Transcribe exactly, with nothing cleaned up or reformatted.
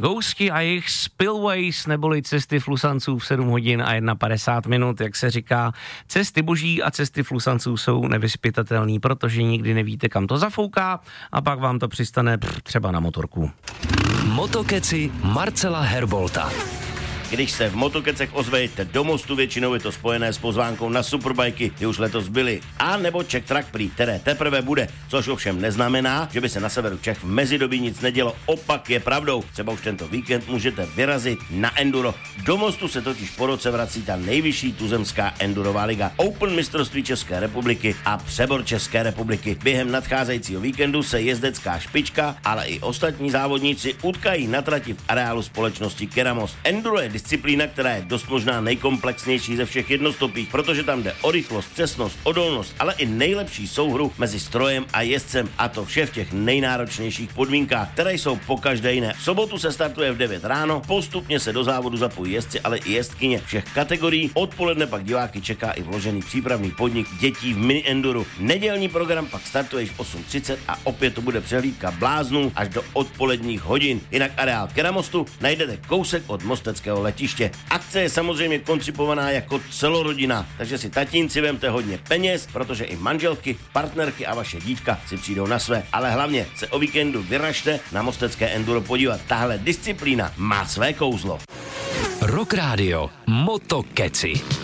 Ghosti a jejich Spillways neboli cesty flusanců v sedm hodin a padesát jedna minut, jak se říká. Cesty boží a cesty flusanců jsou nevyzpytatelný, protože nikdy nevíte, kam to zafouká a pak vám to přistane pff, třeba na motorku. Motokeci Marcela Herbolta. Když se v Motokecech ozvejte do Mostu, většinou je to spojené s pozvánkou na superbajky, ty už letos byly, a nebo Czech Track Prix, které teprve bude, což ovšem neznamená, že by se na severu Čech v mezidobí nic nedělo, opak je pravdou. Třeba už tento víkend můžete vyrazit na enduro. Do Mostu se totiž po roce vrací ta nejvyšší tuzemská endurová liga, Open mistrovství České republiky a přebor České republiky. Během nadcházejícího víkendu se jezdecká špička, ale i ostatní závodníci utkají na trati v areálu společnosti Keramos. Enduro je disciplína, která je dost možná nejkomplexnější ze všech jednostopých, protože tam jde o rychlost, přesnost, odolnost, ale i nejlepší souhru mezi strojem a jezdcem, a to vše v těch nejnáročnějších podmínkách, které jsou pokaždé jiné. V sobotu se startuje v devět ráno, postupně se do závodu zapojí jezdci, ale i jezdkyně všech kategorií. Odpoledne pak diváky čeká i vložený přípravný podnik dětí v mini enduru. Nedělní program pak startuje již v osm třicet a opět to bude přehlídka bláznů až do odpoledních hodin. Jinak areál Keramostu najdete kousek od mosteckého letiště. Akce je samozřejmě koncipovaná jako celorodina, takže si tatínci vemte hodně peněz, protože i manželky, partnerky a vaše dítka si přijdou na své, ale hlavně se o víkendu vyražte na mostecké enduro podívat. Tahle disciplína má své kouzlo. Rock Radio Motokeci.